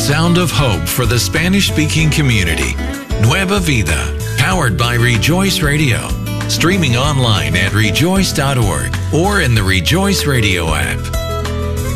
sound of hope for the Spanish-speaking community. Nueva Vida, powered by Rejoice Radio. Streaming online at rejoice.org or in the Rejoice Radio app.